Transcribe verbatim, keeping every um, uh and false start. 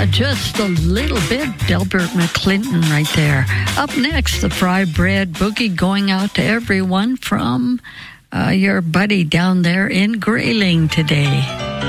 Yeah, just a little bit. Delbert McClinton right there. Up next, the Fry Bread Boogie going out to everyone from uh, your buddy down there in Grayling today.